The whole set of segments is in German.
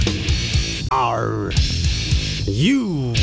Are you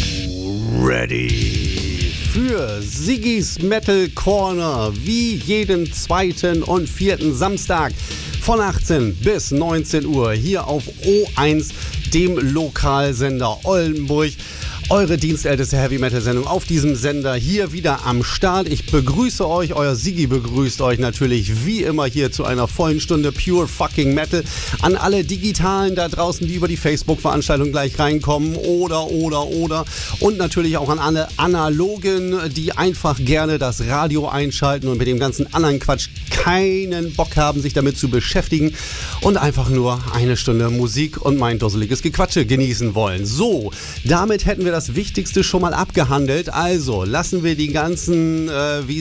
ready für Siggis Metal Corner wie jeden zweiten und vierten Samstag von 18 bis 19 Uhr hier auf O1, dem Lokalsender Oldenburg. Eure dienstälteste Heavy-Metal-Sendung auf diesem Sender hier wieder am Start. Ich begrüße euch, euer Siggi begrüßt euch natürlich wie immer hier zu einer vollen Stunde Pure Fucking Metal. An alle Digitalen da draußen, die über die Facebook-Veranstaltung gleich reinkommen oder. Und natürlich auch an alle Analogen, die einfach gerne das Radio einschalten und mit dem ganzen anderen Quatsch keinen Bock haben, sich damit zu beschäftigen und einfach nur eine Stunde Musik und mein dusseliges Gequatsche genießen wollen. So, damit hätten wir das Wichtigste schon mal abgehandelt. Also lassen wir die ganzen,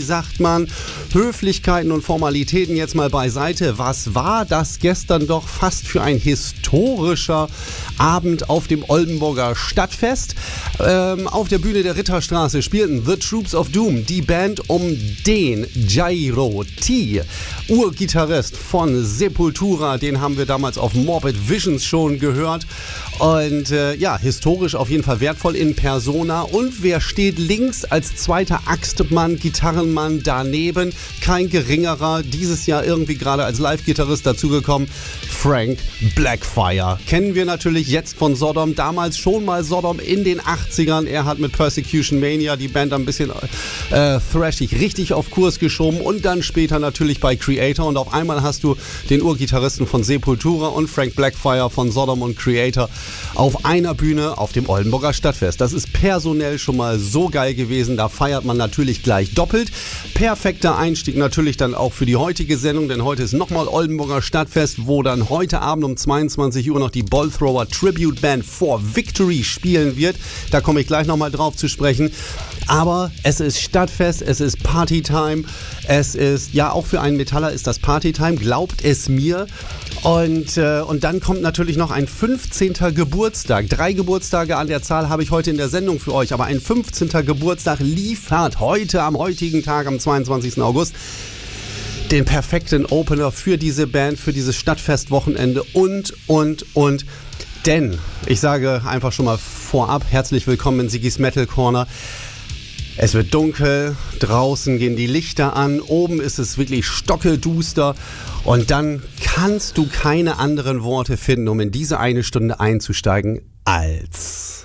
Höflichkeiten und Formalitäten jetzt mal beiseite. Was war das gestern doch fast für ein historischer Abend auf dem Oldenburger Stadtfest? Auf der Bühne der Ritterstraße spielten The Troops of Doom, die Band um den Gyro T, Urgitarrist von Sepultura, den haben wir damals auf Morbid Visions schon gehört. Und historisch auf jeden Fall wertvoll in Persona. Und wer steht links als zweiter Axtmann, Gitarrenmann daneben? Kein geringerer, dieses Jahr irgendwie gerade als Live-Gitarrist dazugekommen, Frank Blackfire. Kennen wir natürlich jetzt von Sodom, damals schon mal Sodom in den 80ern. Er hat mit Persecution Mania die Band ein bisschen thrashig richtig auf Kurs geschoben und dann später natürlich bei Creator. Und auf einmal hast du den Urgitarristen von Sepultura und Frank Blackfire von Sodom und Creator auf einer Bühne auf dem Oldenburger Stadtfest. Das ist personell schon mal so geil gewesen, da feiert man natürlich gleich doppelt. Perfekter Einstieg natürlich dann auch für die heutige Sendung, denn heute ist nochmal Oldenburger Stadtfest, wo dann heute Abend um 22 Uhr noch die Ballthrower Tribute Band For Victory spielen wird. Da komme ich gleich nochmal drauf zu sprechen. Aber es ist Stadtfest, es ist Partytime, es ist, ja auch für einen Metaller ist das Partytime, glaubt es mir. Und dann kommt natürlich noch ein 15. Geburtstag. 3 Geburtstage an der Zahl habe ich heute in der Sendung für euch, aber ein 15. Geburtstag liefert heute am heutigen Tag, am 22. August, den perfekten Opener für diese Band, für dieses Stadtfestwochenende und. Denn, ich sage einfach schon mal vorab, herzlich willkommen in Siggis Metal Corner. Es wird dunkel, draußen gehen die Lichter an, oben ist es wirklich stockeduster und dann kannst du keine anderen Worte finden, um in diese eine Stunde einzusteigen, als